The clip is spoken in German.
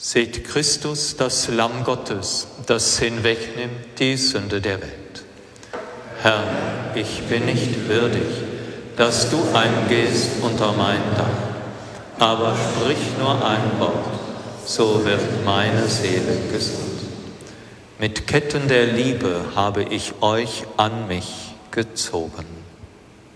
Seht Christus, das Lamm Gottes, das hinwegnimmt die Sünde der Welt. Herr, ich bin nicht würdig, dass du eingehst unter mein Dach, aber sprich nur ein Wort, so wird meine Seele gesund. Mit Ketten der Liebe habe ich euch an mich gezogen.